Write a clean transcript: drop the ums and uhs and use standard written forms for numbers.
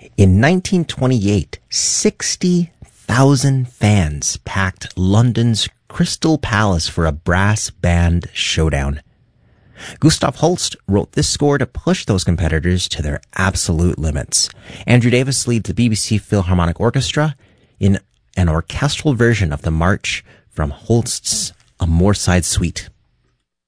In 1928, 60,000 fans packed London's Crystal Palace for a brass band showdown. Gustav Holst wrote this score to push those competitors to their absolute limits. Andrew Davis leads the BBC Philharmonic Orchestra in an orchestral version of the march from Holst's A Moorside Suite.